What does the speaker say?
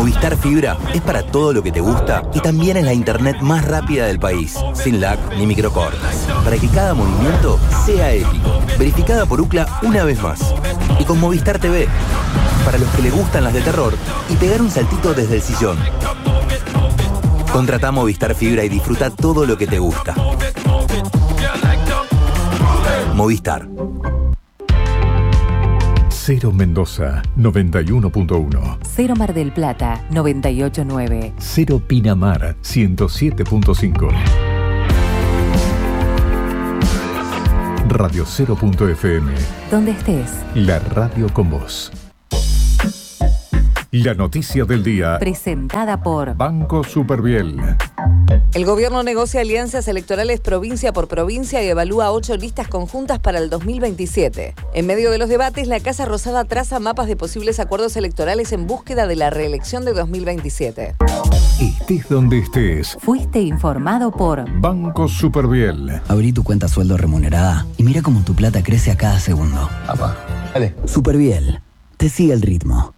Movistar Fibra es para todo lo que te gusta y también es la internet más rápida del país, sin lag ni microcortes, para que cada movimiento sea épico. Verificada por Ookla una vez más. Y con Movistar TV, para los que le gustan las de terror y pegar un saltito desde el sillón. Contratá Movistar Fibra y disfruta todo lo que te gusta. Movistar. Cero Mendoza, 91.1. Cero Mar del Plata, 98.9. Cero Pinamar, 107.5. Radio 0.fm. Donde estés. La radio con vos. La noticia del día. Presentada por Banco Superviel. El gobierno negocia alianzas electorales provincia por provincia y evalúa 8 listas conjuntas para el 2027. En medio de los debates, la Casa Rosada traza mapas de posibles acuerdos electorales en búsqueda de la reelección de 2027. Estés donde estés. Fuiste informado por Banco Superviel. Abrí tu cuenta sueldo remunerada y mira cómo tu plata crece a cada segundo. Dale. Superviel. Te sigue el ritmo.